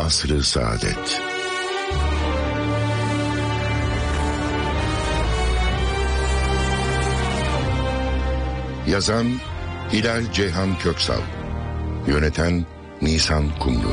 Asr-ı Saadet. Yazan Hilal Ceyhan Köksal, yöneten Nisan Kumru.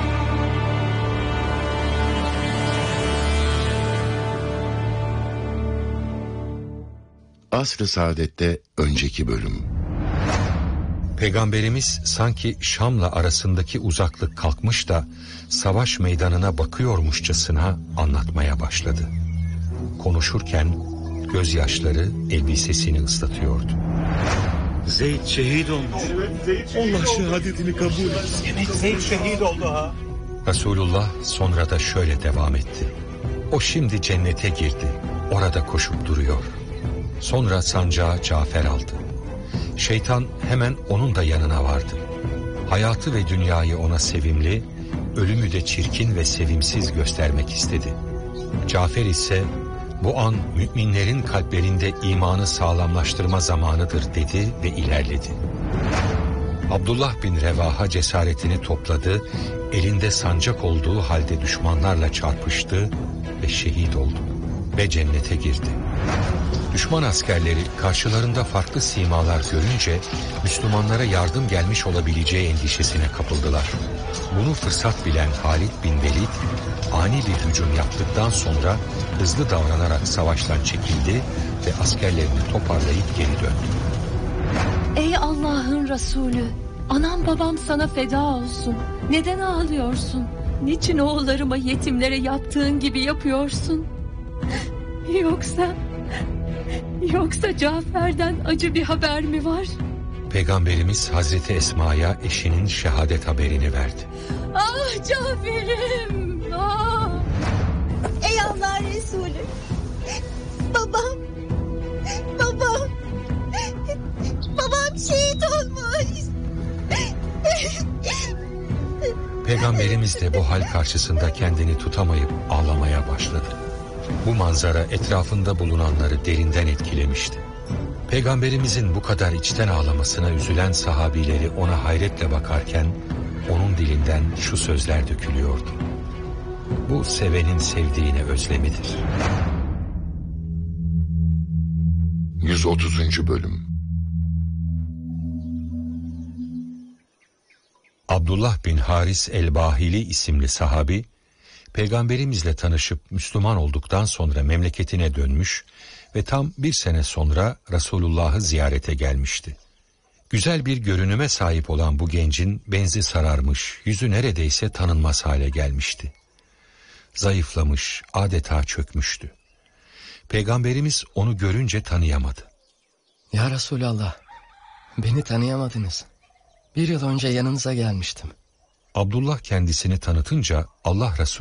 Asr-ı Saadet'te önceki bölüm. Peygamberimiz sanki Şam'la arasındaki uzaklık kalkmış da savaş meydanına bakıyormuşçasına anlatmaya başladı. Konuşurken gözyaşları elbisesini ıslatıyordu. Zeyd şehit olmuş. Allah şehadetini kabul etsin. Evet, Zeyd şehit oldu ha. Resulullah sonra da şöyle devam etti. O şimdi cennete girdi. Orada koşup duruyor. Sonra sancağı Cafer aldı. Şeytan hemen onun da yanına vardı. Hayatı ve dünyayı ona sevimli, ölümü de çirkin ve sevimsiz göstermek istedi. Cafer ise bu an müminlerin kalplerinde imanı sağlamlaştırma zamanıdır dedi ve ilerledi. Abdullah bin Revaha cesaretini topladı, elinde sancak olduğu halde düşmanlarla çarpıştı ve şehit oldu ve cennete girdi. Düşman askerleri karşılarında farklı simalar görünce Müslümanlara yardım gelmiş olabileceği endişesine kapıldılar. Bunu fırsat bilen Halid bin Velid ani bir hücum yaptıktan sonra hızlı davranarak savaştan çekildi ve askerlerini toparlayıp geri döndü. Ey Allah'ın Resulü, anam babam sana feda olsun. Neden ağlıyorsun? Niçin oğullarıma, yetimlere yaptığın gibi yapıyorsun? Yoksa Cafer'den acı bir haber mi var? Peygamberimiz Hazreti Esma'ya eşinin şehadet haberini verdi. Ah Cafer'im! Ah! Ey Allah Resulü! Babam şehit olmuş! Peygamberimiz de bu hal karşısında kendini tutamayıp ağlamaya başladı. Bu manzara etrafında bulunanları derinden etkilemişti. Peygamberimizin bu kadar içten ağlamasına üzülen sahabileri ona hayretle bakarken onun dilinden şu sözler dökülüyordu. Bu sevenin sevdiğine özlemidir. 130. Bölüm. Abdullah bin Haris el-Bahili isimli sahabi, Peygamberimizle tanışıp Müslüman olduktan sonra memleketine dönmüş ve tam bir sene sonra Resulullah'ı ziyarete gelmişti. Güzel bir görünüme sahip olan bu gencin benzi sararmış, yüzü neredeyse tanınmaz hale gelmişti. Zayıflamış, adeta çökmüştü. Peygamberimiz onu görünce tanıyamadı. Ya Resulallah, beni tanıyamadınız. 1 yıl önce yanınıza gelmiştim. Abdullah kendisini tanıtınca Allah Resulü